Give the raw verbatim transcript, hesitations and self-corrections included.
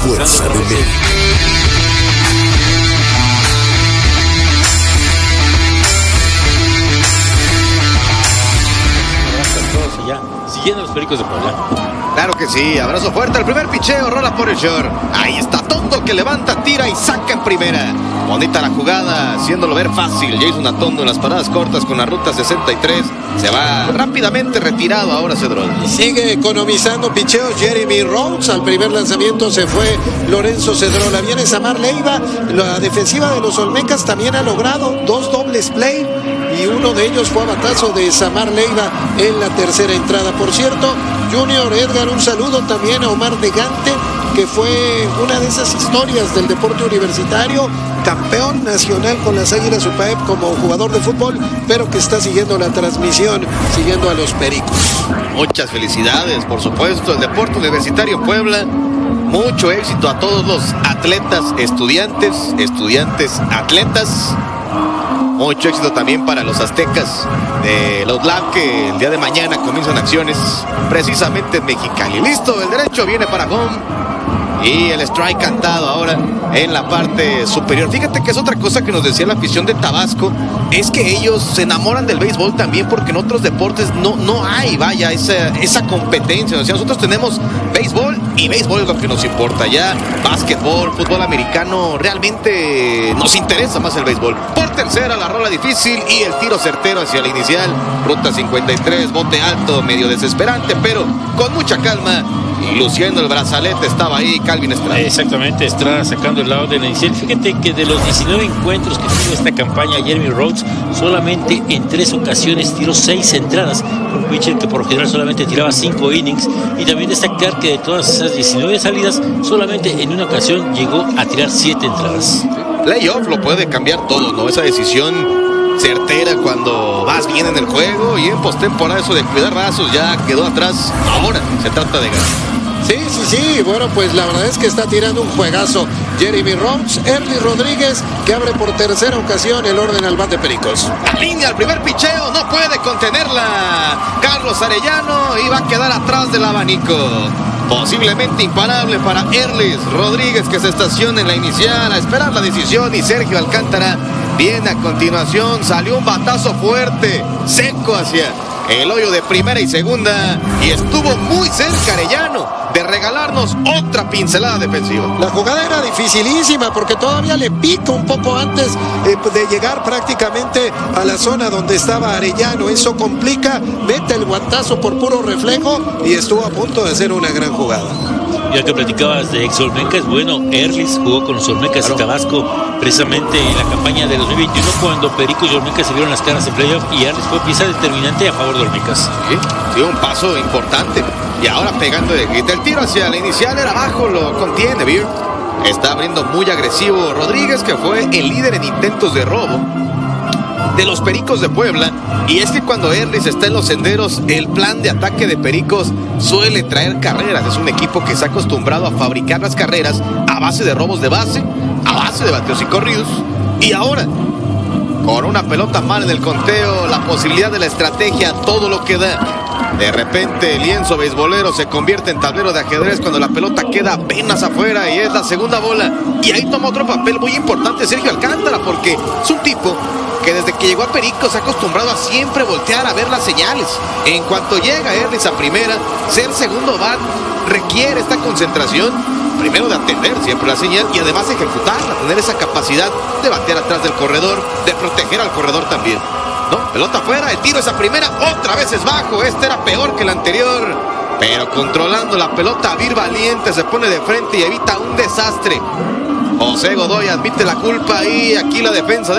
Fuerza de México. Ya, siguiendo los Pericos de Puebla. Claro que sí, abrazo fuerte, el primer picheo, rola por el short. Ahí está Atondo que levanta, tira y saca en primera. Bonita la jugada, haciéndolo ver fácil. Jason Atondo en las paradas cortas con la ruta sesenta y tres. Se va rápidamente retirado ahora Cedrón. Sigue economizando picheos Jeremy Rhodes. Al primer lanzamiento se fue Lorenzo Cedrola. Viene Samar Leiva. La defensiva de los Olmecas también ha logrado dos dobles play. Y uno de ellos fue a batazo de Samar Leiva en la tercera entrada. Por cierto, Junior Edgar, un saludo también a Omar de Gante, que fue una de esas historias del deporte universitario, campeón nacional con las Águilas U P A E P como jugador de fútbol, pero que está siguiendo la transmisión, siguiendo a los Pericos. Muchas felicidades, por supuesto, el deporte universitario en Puebla. Mucho éxito a todos los atletas, estudiantes, estudiantes, atletas. Mucho éxito también para los aztecas de los Lab, que el día de mañana comienzan acciones precisamente en Mexicali. Listo, el derecho viene para home. Y el strike cantado ahora en la parte superior. Fíjate que es otra cosa que nos decía la afición de Tabasco, es que ellos se enamoran del béisbol también porque en otros deportes no, no hay, vaya, esa, esa competencia. O sea, nosotros tenemos béisbol y béisbol es lo que nos importa. Ya básquetbol, fútbol americano, realmente nos interesa más el béisbol. Por tercera, la rola difícil y el tiro certero hacia la inicial. Ruta cincuenta y tres, bote alto, medio desesperante, pero con mucha calma. Y luciendo el brazalete estaba ahí Calvin Estrada. Exactamente, Estrada sacando el lado de la inicial. Fíjate que de los diecinueve encuentros que tuvo esta campaña Jeremy Rhodes, solamente en tres ocasiones tiró seis entradas. Un pitcher que por lo general solamente tiraba cinco innings. Y también destacar que de todas esas diecinueve salidas, solamente en una ocasión llegó a tirar siete entradas. Playoff lo puede cambiar todo, ¿no? Esa decisión certera cuando vas bien en el juego, y en postemporada eso de cuidar brazos ya quedó atrás. Ahora se trata de ganar. Sí, sí, sí, bueno, pues la verdad es que está tirando un juegazo Jeremy Rhodes. Erly Rodríguez, que abre por tercera ocasión el orden al bat de Pericos. La línea al primer picheo, no puede contenerla Carlos Arellano y va a quedar atrás del abanico. Posiblemente imparable para Erly Rodríguez, que se estaciona en la inicial a esperar la decisión, y Sergio Alcántara viene a continuación. Salió un batazo fuerte, seco hacia el hoyo de primera y segunda, y estuvo muy cerca Arellano de regalarnos otra pincelada defensiva. La jugada era dificilísima porque todavía le pica un poco antes eh, de llegar prácticamente a la zona donde estaba Arellano. Eso complica, mete el guantazo por puro reflejo y estuvo a punto de hacer una gran jugada. Ya que platicabas de ex Olmecas, bueno, Erlis jugó con los Olmecas claro. y Tabasco precisamente en la campaña de dos mil veintiuno, cuando Pericos y Olmecas se vieron las caras en playoff, y Erlis fue pieza determinante a favor de Olmecas. Sí, sí, un paso importante. Y ahora pegando de grita, el tiro hacia la inicial era abajo, lo contiene Beer. Está abriendo muy agresivo Rodríguez, que fue el líder en intentos de robo de los Pericos de Puebla. Y es que cuando Erlis está en los senderos, el plan de ataque de Pericos suele traer carreras. Es un equipo que se ha acostumbrado a fabricar las carreras a base de robos de base, a base de bateos y corridos. Y ahora, con una pelota mal en el conteo, la posibilidad de la estrategia, todo lo que da. De repente el lienzo beisbolero se convierte en tablero de ajedrez cuando la pelota queda apenas afuera y es la segunda bola. Y ahí toma otro papel muy importante Sergio Alcántara, porque es un tipo que desde que llegó a Pericos se ha acostumbrado a siempre voltear a ver las señales. En cuanto llega Erlis a primera, ser segundo bat requiere esta concentración, primero de atender siempre la señal y además ejecutarla, tener esa capacidad de batear atrás del corredor, de proteger al corredor también. No, pelota afuera, el tiro es a primera, otra vez es bajo, este era peor que el anterior, pero controlando la pelota, Vir valiente se pone de frente y evita un desastre. José Godoy admite la culpa y aquí la defensa de